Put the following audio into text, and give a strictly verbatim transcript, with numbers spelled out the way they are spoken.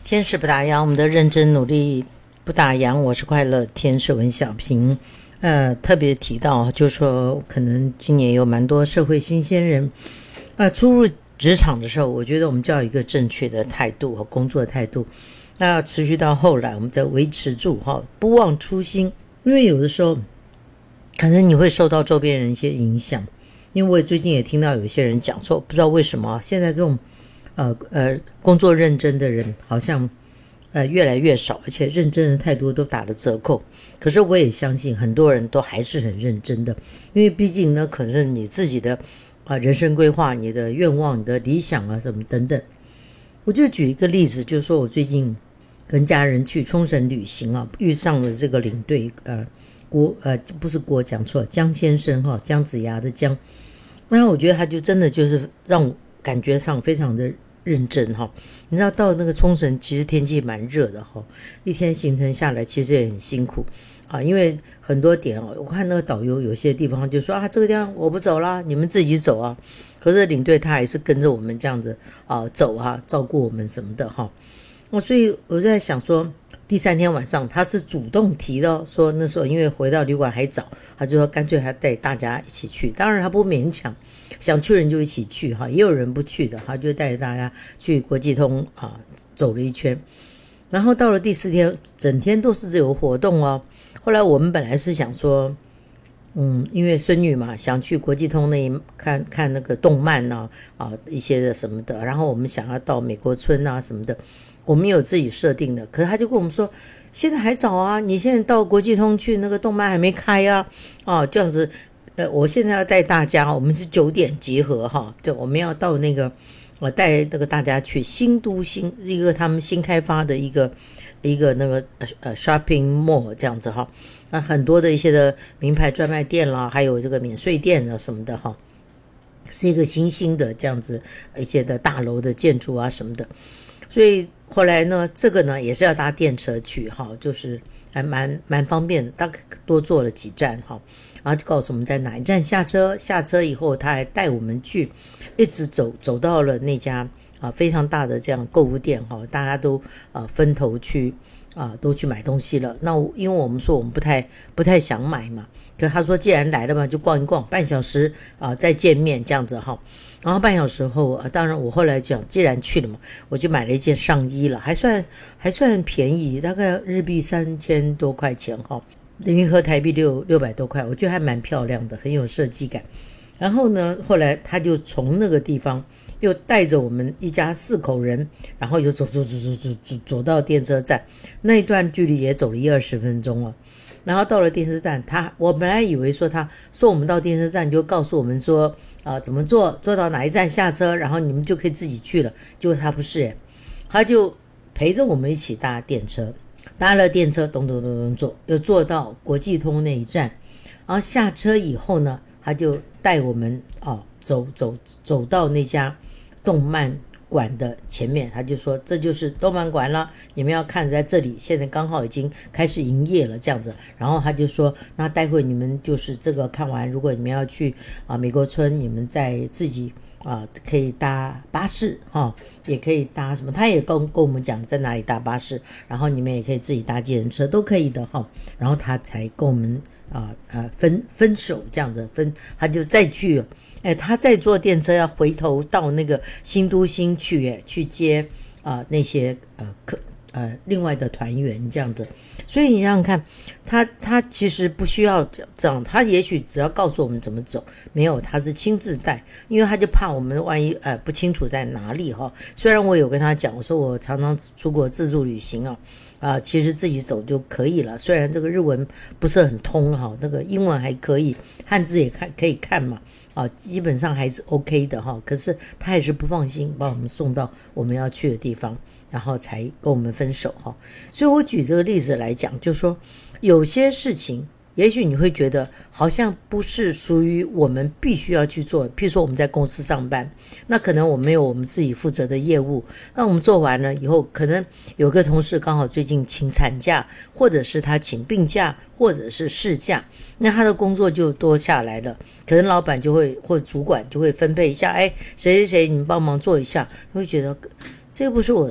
天使不打烊，我们的认真努力不打烊。我是快乐天使文小平。呃，特别提到，就是说，可能今年有蛮多社会新鲜人，呃，初入职场的时候，我觉得我们就要有一个正确的态度和工作的态度。那要持续到后来，我们再维持住哈，不忘初心。因为有的时候，可能你会受到周边人一些影响。因为我也最近也听到有些人讲说，不知道为什么现在这种呃呃工作认真的人好像呃越来越少，而且认真的态度都打了折扣。可是我也相信很多人都还是很认真的，因为毕竟呢，可是你自己的啊、呃、人生规划、你的愿望、你的理想啊什么等等。我就举一个例子，就是说我最近跟家人去冲绳旅行啊，遇上了这个领队呃郭呃不是郭讲错，江先生哈，姜子牙的姜。那我觉得他就真的就是让我感觉上非常的认真哈。你知道到那个冲绳其实天气蛮热的哈，一天行程下来其实也很辛苦啊，因为很多点哦，我看那个导游有些地方就说啊，这个地方我不走啦，你们自己走啊。可是领队他还是跟着我们这样子啊走啊，照顾我们什么的哈。哦，所以我在想说，第三天晚上他是主动提的，说那时候因为回到旅馆还早，他就说干脆他带大家一起去。当然他不勉强，想去人就一起去哈，也有人不去的，他就带着大家去国际通啊走了一圈。然后到了第四天，整天都是这有活动哦。后来我们本来是想说，嗯，因为孙女嘛，想去国际通那里看看那个动漫啊啊一些的什么的，然后我们想要到美国村啊什么的。我们有自己设定的，可是他就跟我们说现在还早啊，你现在到国际通去那个动漫还没开啊，哦这样子，呃，我现在要带大家，我们是九点集合哈，对，我们要到那个，我带那个大家去新都新一个他们新开发的一个一个那个呃 shopping mall 这样子哈，那很多的一些的名牌专卖店啦，还有这个免税店啊什么的哈，是一个新兴的这样子一些的大楼的建筑啊什么的，所以。后来呢，这个呢也是要搭电车去哈，就是还蛮蛮方便的，大概多坐了几站哈，然后就告诉我们在哪一站下车，下车以后他还带我们去，一直走走到了那家啊非常大的这样购物店哈，大家都啊分头去啊都去买东西了。那因为我们说我们不太不太想买嘛，可是他说既然来了嘛，就逛一逛，半小时啊再见面这样子哈。然后半小时后，呃、当然我后来讲，既然去了嘛，我就买了一件上衣了，还算还算便宜，大概日币三千多块钱哈，等于合台币六六百多块，我觉得还蛮漂亮的，很有设计感。然后呢，后来他就从那个地方又带着我们一家四口人，然后又走走走走走走走到电车站，那一段距离也走了一二十分钟了。然后到了电车站，他我本来以为说他说我们到电车站就告诉我们说啊、呃、怎么坐，坐到哪一站下车，然后你们就可以自己去了。结果他不是耶，他就陪着我们一起搭电车，搭了电车咚咚咚咚坐，又坐到国际通那一站，然后下车以后呢，他就带我们哦走走走到那家动漫馆的前面，他就说这就是动漫馆了，你们要看在这里，现在刚好已经开始营业了这样子。然后他就说那待会你们就是这个看完，如果你们要去啊美国村，你们再自己啊可以搭巴士哈、哦，也可以搭什么，他也跟跟我们讲在哪里搭巴士，然后你们也可以自己搭计程车都可以的哈、哦。然后他才跟我们啊呃分分手这样子分，他就再去。哎，他再坐电车要回头到那个新都新去，哎，去接啊、呃、那些呃客呃另外的团员这样子。所以你想想看，他他其实不需要这样，他也许只要告诉我们怎么走，没有，他是亲自带，因为他就怕我们万一呃不清楚在哪里哈。虽然我有跟他讲，我说我常常出国自助旅行啊。啊、呃，其实自己走就可以了。虽然这个日文不是很通哈，那个英文还可以，汉字也看可以看嘛，啊，基本上还是 OK 的哈。可是他还是不放心，把我们送到我们要去的地方，然后才跟我们分手哈。所以我举这个例子来讲，就是说有些事情。也许你会觉得好像不是属于我们必须要去做，譬如说我们在公司上班，那可能我们有我们自己负责的业务，那我们做完了以后，可能有个同事刚好最近请产假，或者是他请病假，或者是事假，那他的工作就多下来了，可能老板就会或者主管就会分配一下，哎，谁谁谁你帮忙做一下，会觉得这个不是我的